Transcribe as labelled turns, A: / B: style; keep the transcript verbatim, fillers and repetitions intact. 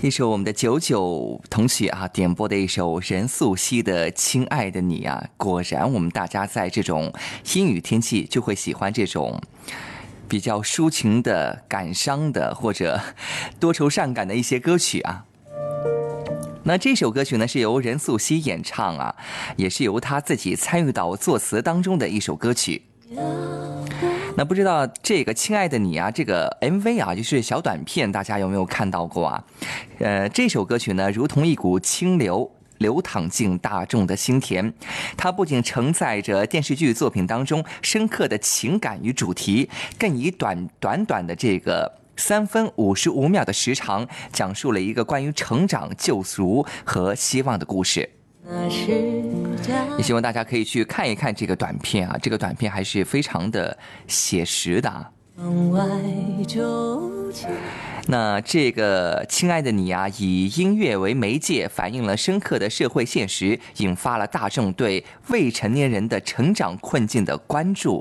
A: 一首我们的九九同学啊点播的一首任素汐的《亲爱的你》啊，果然我们大家在这种阴雨天气就会喜欢这种比较抒情的、感伤的或者多愁善感的一些歌曲啊。那这首歌曲呢是由任素汐演唱啊，也是由她自己参与到作词当中的一首歌曲。那不知道这个亲爱的你啊，这个 M V 啊，就是小短片，大家有没有看到过啊？呃，这首歌曲呢，如同一股清流，流淌进大众的心田。它不仅承载着电视剧作品当中深刻的情感与主题，更以短短短的这个三分五十五秒的时长，讲述了一个关于成长、救赎和希望的故事。也希望大家可以去看一看这个短片啊，这个短片还是非常的写实的啊。那这个亲爱的你啊，以音乐为媒介，反映了深刻的社会现实，引发了大众对未成年人的成长困境的关注